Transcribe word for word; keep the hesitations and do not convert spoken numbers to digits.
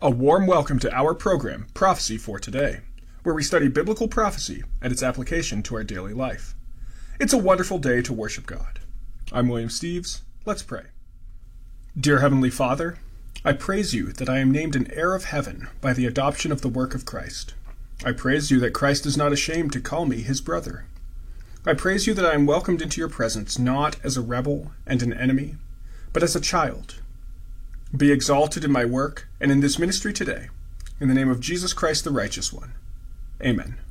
A warm welcome to our program, Prophecy for Today, where we study biblical prophecy and its application to our daily life. It's a wonderful day to worship God. I'm William Steves. Let's pray. Dear Heavenly Father, I praise you that I am named an heir of heaven by the adoption of the work of Christ. I praise you that Christ is not ashamed to call me his brother. I praise you that I am welcomed into your presence not as a rebel and an enemy, but as a child. Be exalted in my work and in this ministry today. In the name of Jesus Christ, the righteous one. Amen.